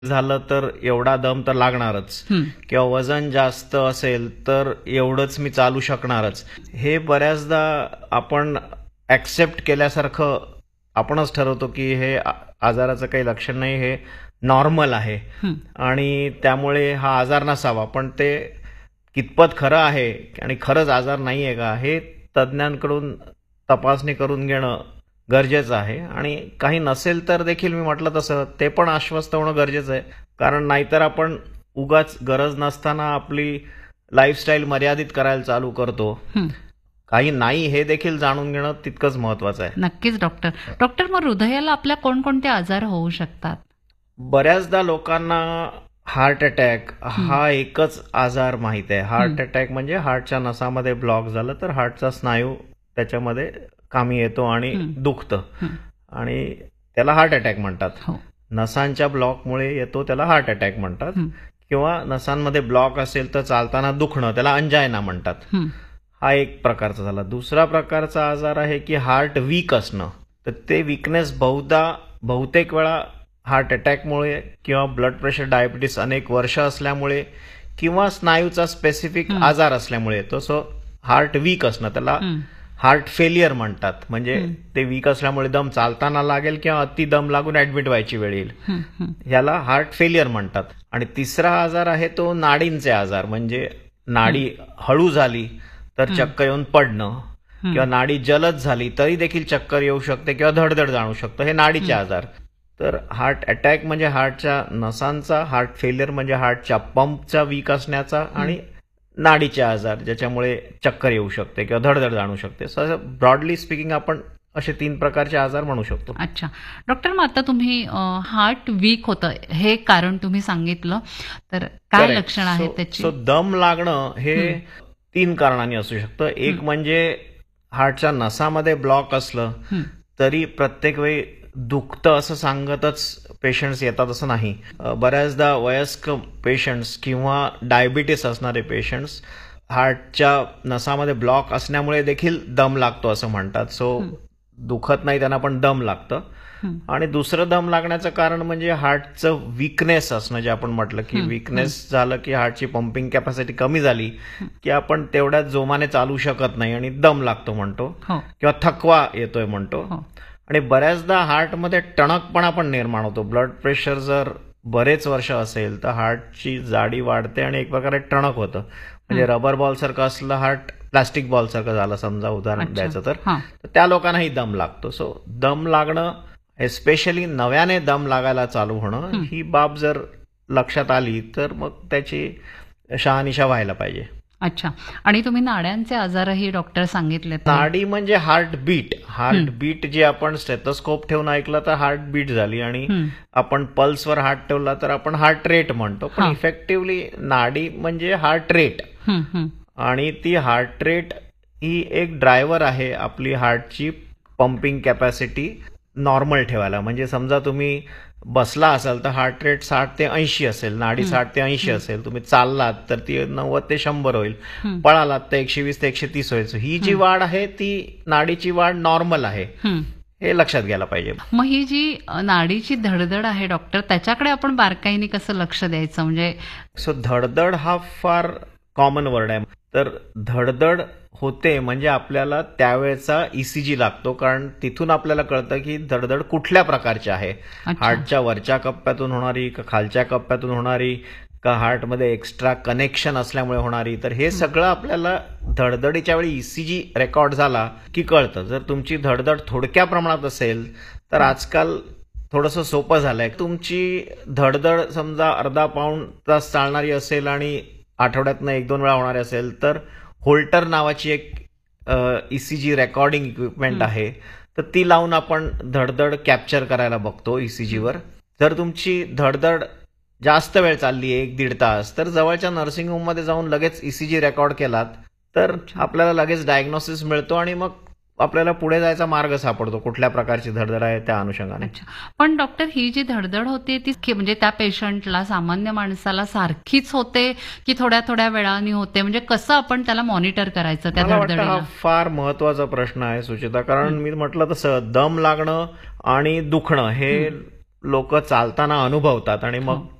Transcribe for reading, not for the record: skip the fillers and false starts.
झालं तर एवढा दम तर लागणारच, किंवा वजन जास्त असेल तर एवढंच मी चालू शकणारच, हे बऱ्याचदा आपण ऍक्सेप्ट केल्यासारखं आपणच ठरवतो की हे आजाराचं काही लक्षण नाही, हे नॉर्मल आहे आणि त्यामुळे हा आजार नसावा. पण ते कितपत खरं आहे आणि खरंच आजार नाहीये का हे तज्ज्ञांकडून तपासणी करून घेणं गरजेचं आहे. आणि काही नसेल तर देखील मी म्हटलं तसं ते पण आश्वस्त होणं गरजेचं आहे, कारण नाहीतर आपण उगाच गरज नसताना आपली लाईफस्टाईल मर्यादित करायला चालू करतो. काही नाही हे देखील जाणून घेणं तितकंच महत्वाचं आहे. नक्कीच डॉक्टर. डॉक्टर, मग हृदयाला आपल्या कोणकोणते आजार होऊ शकतात? बऱ्याचदा लोकांना हार्ट अटॅक हा एकच आजार माहित आहे. हार्ट अटॅक म्हणजे हार्टच्या नसामध्ये ब्लॉक झालं तर हार्टचा स्नायू त्याच्यामध्ये कामी येतो आणि दुखतं आणि त्याला हार्ट अटॅक म्हणतात. नसांच्या ब्लॉकमुळे येतो त्याला हार्ट अटॅक म्हणतात. किंवा नसांमध्ये ब्लॉक असेल तर चालताना दुखणं त्याला अंजायना म्हणतात. हा एक प्रकारचा झाला. दुसरा प्रकारचा आजार आहे की हार्ट वीक असणं. तर ते वीकनेस बहुतेक वेळा हार्ट अटॅकमुळे किंवा ब्लड प्रेशर डायबिटीस अनेक वर्ष असल्यामुळे किंवा स्नायूचा स्पेसिफिक आजार असल्यामुळे येतो. सो हार्ट वीक असणं त्याला हार्ट फेलियर म्हणतात. म्हणजे ते वीक असल्यामुळे दम चालताना लागेल किंवा अति दम लागून ऍडमिट व्हायची वेळ येईल, याला हार्ट फेलियर म्हणतात. आणि तिसरा आजार आहे तो नाडींचे आजार. म्हणजे नाडी हळू झाली तर चक्कर येऊन पडणं, किंवा नाडी जलद झाली तरी देखील चक्कर येऊ शकते किंवा धडधड जाणू शकतं, हे नाडीचे आजार. तर हार्ट अटॅक म्हणजे हार्टच्या नसांचा, हार्ट फेलियर म्हणजे हार्टच्या पंपचा वीक असण्याचा, आणि नाडीचे आजार ज्याच्यामुळे चक्कर येऊ शकते किंवा धडधड जाणू शकते. सो ब्रॉडली स्पीकिंग आपण असे 3 प्रकारचे आजार म्हणू शकतो. अच्छा डॉक्टर, मग आता तुम्ही हार्ट वीक होतं हे कारण तुम्ही सांगितलं, तर काय लक्षण आहे त्याची? सो दम लागणं हे 3 कारणांनी असू शकतं. एक म्हणजे हार्टच्या नसामध्ये ब्लॉक असलं तरी प्रत्येक वेळी दुखतं असं सांगतच पेशंट्स येतात असं नाही. बऱ्याचदा वयस्क पेशंट्स किंवा डायबिटीस असणारे पेशंट्स हार्टच्या नसामध्ये ब्लॉक असल्यामुळे देखील दम लागतो असं म्हणतात. सो दुखत नाही त्यांना पण दम लागतं. आणि दुसरं दम लागण्याचं कारण म्हणजे हार्टचं वीकनेस असणं, जे आपण म्हटलं की वीकनेस झालं की हार्टची पंपिंग कॅपॅसिटी कमी झाली की आपण तेवढ्याच जोमाने चालू शकत नाही आणि दम लागतो म्हणतो, किंवा थकवा येतोय म्हणतो. आणि बऱ्याचदा हार्टमध्ये टणकपणा पण निर्माण होतो. ब्लड प्रेशर जर बरेच वर्ष असेल तर हार्टची जाडी वाढते आणि एक प्रकारे टणक होतं. म्हणजे रबर बॉल सारखं असलं हार्ट प्लास्टिक बॉल सारखं झालं समजा, उदाहरण द्यायचं तर त्या लोकांनाही दम लागतो. सो दम लागणं, एस्पेशली नव्याने दम लागायला चालू होणं, ही बाब जर लक्षात आली तर मग त्याची शहानिशा व्हायला पाहिजे. अच्छा, आणि तुम्ही नाड्यांचे आजारही डॉक्टर सांगितले. नाडी म्हणजे हार्टबीट जे आपण स्टेथोस्कोप ठेवून ऐकलं तर हार्टबीट झाली, आणि आपण पल्सवर हात ठेवला तर आपण हार्ट रेट म्हणतो. पण इफेक्टिव्हली नाडी म्हणजे हार्ट रेट. आणि ती हार्ट रेट ही एक ड्रायव्हर आहे आपली हार्टची पंपिंग कॅपॅसिटी नॉर्मल ठेवायला. म्हणजे समजा तुम्ही बसला असाल तर हार्ट रेट 60 ते 80 असेल, नाडी 60 ते 80 असेल. तुम्ही चाललात तर ती 90 ते 100 होईल, पळालात तर 120 ते 130 होईल. ही जी वाढ आहे ती नाडीची वाढ नॉर्मल आहे, हे लक्षात घ्यायला पाहिजे. मग ही जी नाडीची धडधड आहे डॉक्टर, त्याच्याकडे आपण बारकाईने कसं लक्ष द्यायचं? म्हणजे सो धडधड हा फार कॉमन वर्ड आहे. तर धडधड होते म्हणजे आपल्याला त्यावेळेचा ईसीजी लागतो, कारण तिथून आपल्याला कळतं की धडधड कुठल्या प्रकारची आहे. हार्टच्या वरच्या कप्प्यातून होणारी का खालच्या कप्प्यातून होणारी का हार्टमध्ये एक्स्ट्रा कनेक्शन असल्यामुळे होणारी. तर हे सगळं आपल्याला धडधडीच्या वेळी ईसीजी रेकॉर्ड झाला की कळतं. जर तुमची धडधड थोडक्या प्रमाणात असेल तर आजकाल थोडंसं सोपं झालंय. तुमची धडधड समजा अर्धा पाऊण तास चालणारी असेल आणि आठवड्यातनं 1-2 वेळा होणारी असेल तर होल्टर नावाची एक ईसीजी रेकॉर्डिंग इक्विपमेंट आहे, तर ती लावून आपण धडधड कॅप्चर करायला बघतो ईसीजीवर. जर तुमची धडधड जास्त वेळ चालली आहे, 1-1.5 तास, तर जवळच्या नर्सिंग होममध्ये जाऊन लगेच ईसीजी रेकॉर्ड केलात तर आपल्याला लगेच डायग्नोसिस मिळतो आणि मग आपल्याला पुढे जायचा मार्ग सापडतो, कुठल्या प्रकारची धडधड आहे त्या अनुषंगाने. पण डॉक्टर, ही जी धडधड होते ती म्हणजे त्या पेशंटला, सामान्य माणसाला सारखीच होते की थोड्या थोड्या वेळाने होते? म्हणजे कसं आपण त्याला मॉनिटर करायचं त्या धडधडीला? हा फार महत्वाचा प्रश्न आहे सुचिता, कारण मी म्हटलं तसं दम लागणं आणि दुखणं हे लोक चालताना अनुभवतात आणि मग हो.